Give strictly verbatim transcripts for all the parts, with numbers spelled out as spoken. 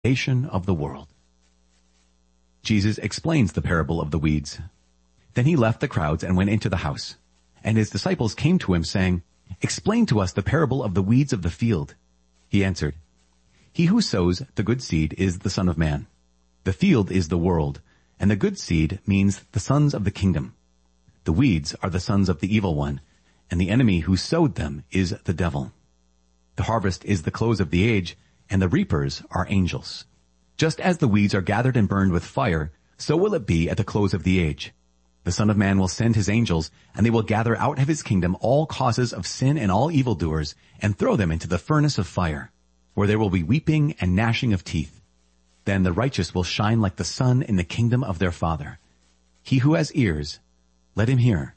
foundation of the world. Jesus explains the parable of the weeds. Then he left the crowds and went into the house. And his disciples came to him, saying, "Explain to us the parable of the weeds of the field." He answered, "He who sows the good seed is the Son of Man. The field is the world, and the good seed means the sons of the kingdom. The weeds are the sons of the evil one, and the enemy who sowed them is the devil. The harvest is the close of the age, and the reapers are angels. Just as the weeds are gathered and burned with fire, so will it be at the close of the age. The Son of Man will send his angels, and they will gather out of his kingdom all causes of sin and all evildoers, and throw them into the furnace of fire, where there will be weeping and gnashing of teeth. Then the righteous will shine like the sun in the kingdom of their Father. He who has ears, let him hear."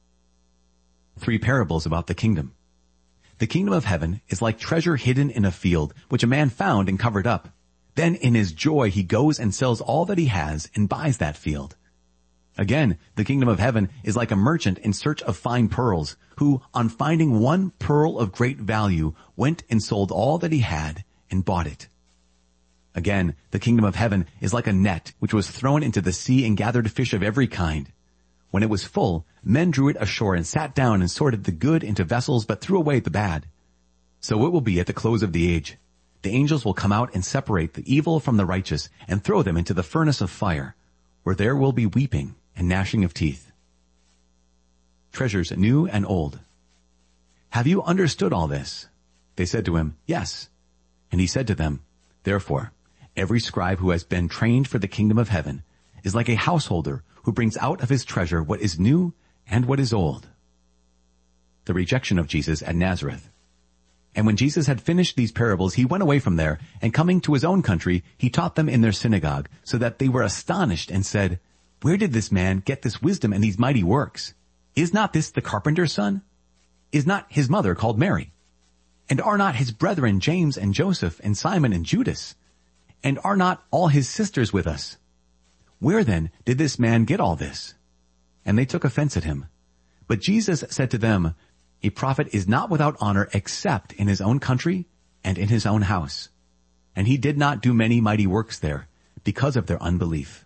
Three parables about the kingdom. The kingdom of heaven is like treasure hidden in a field, which a man found and covered up. Then in his joy he goes and sells all that he has and buys that field. Again, the kingdom of heaven is like a merchant in search of fine pearls, who, on finding one pearl of great value, went and sold all that he had and bought it. Again, the kingdom of heaven is like a net which was thrown into the sea and gathered fish of every kind. When it was full, men drew it ashore and sat down and sorted the good into vessels, but threw away the bad. So it will be at the close of the age. The angels will come out and separate the evil from the righteous and throw them into the furnace of fire, where there will be weeping and gnashing of teeth. Treasures new and old. "Have you understood all this?" They said to him, "Yes." And he said to them, "Therefore, every scribe who has been trained for the kingdom of heaven is like a householder who brings out of his treasure what is new and what is old." The rejection of Jesus at Nazareth. And when Jesus had finished these parables, he went away from there, and coming to his own country, he taught them in their synagogue, so that they were astonished and said, "Where did this man get this wisdom and these mighty works? Is not this the carpenter's son? Is not his mother called Mary? And are not his brethren James and Joseph and Simon and Judas? And are not all his sisters with us? Where then did this man get all this?" And they took offense at him. But Jesus said to them, "A prophet is not without honor except in his own country and in his own house." And he did not do many mighty works there because of their unbelief.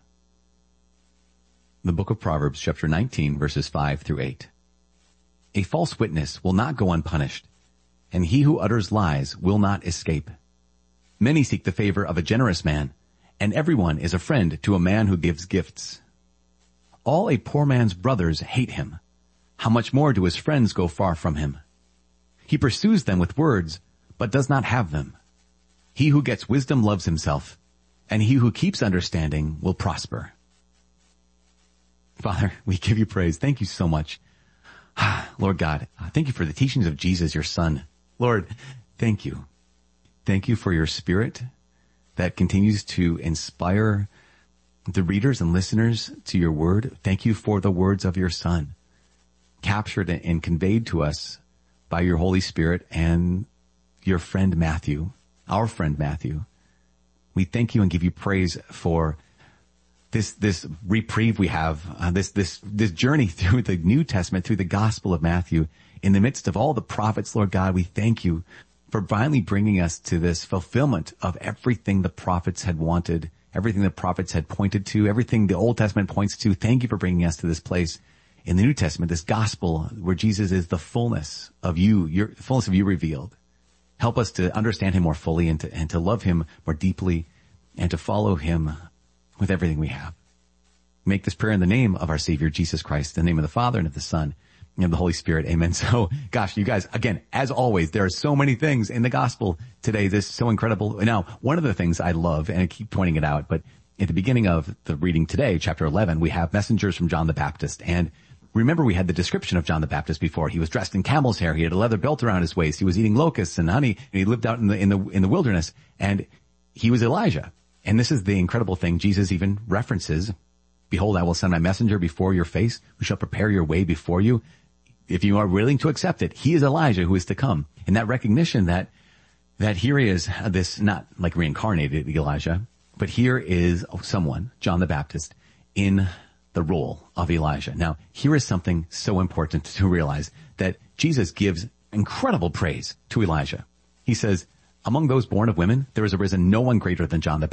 The book of Proverbs, chapter nineteen, verses five through eight. A false witness will not go unpunished, and he who utters lies will not escape. Many seek the favor of a generous man, and everyone is a friend to a man who gives gifts. All a poor man's brothers hate him. How much more do his friends go far from him? He pursues them with words, but does not have them. He who gets wisdom loves himself, and he who keeps understanding will prosper. Father, we give you praise. Thank you so much. Lord God, thank you for the teachings of Jesus, your Son. Lord, thank you. Thank you for your Spirit that continues to inspire the readers and listeners to your word. Thank you for the words of your Son, captured and conveyed to us by your Holy Spirit and your friend Matthew, our friend Matthew. We thank you and give you praise for this, this reprieve we have, uh, this, this, this journey through the New Testament, through the Gospel of Matthew. In the midst of all the prophets, Lord God, we thank you for finally bringing us to this fulfillment of everything the prophets had wanted, everything the prophets had pointed to, everything the Old Testament points to. Thank you for bringing us to this place in the New Testament, this gospel where Jesus is the fullness of you, your fullness of you revealed. Help us to understand him more fully and to, and to love him more deeply and to follow him with everything we have. Make this prayer in the name of our Savior, Jesus Christ, in the name of the Father and of the Son and of the Holy Spirit. Amen. So, gosh, you guys, again, as always, there are so many things in the gospel today. This is so incredible. Now, one of the things I love, and I keep pointing it out, but at the beginning of the reading today, chapter eleven, we have messengers from John the Baptist. And remember, we had the description of John the Baptist before. He was dressed in camel's hair. He had a leather belt around his waist. He was eating locusts and honey, and he lived out in the, in the, in the wilderness. And he was Elijah. And this is the incredible thing. Jesus even references, "Behold, I will send my messenger before your face, who shall prepare your way before you." If you are willing to accept it, he is Elijah who is to come. And that recognition that, that here he is, this, not like reincarnated Elijah, but here is someone, John the Baptist, in the role of Elijah. Now, here is something so important to realize, that Jesus gives incredible praise to Elijah. He says, Among those born of women, there has arisen no one greater than John the